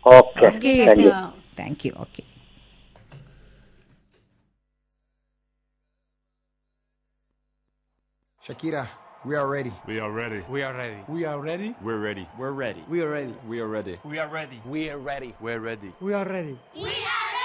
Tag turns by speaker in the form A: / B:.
A: Okay.
B: Okay.
A: Thank you.
B: Thank you. Okay.
C: Shakira, we are ready.
D: We are ready.
E: We are ready.
F: We are ready.
D: We're ready.
F: We're ready.
E: We are ready.
F: We are ready.
E: We are ready.
F: We are ready.
E: We're ready.
F: We are ready.
G: We are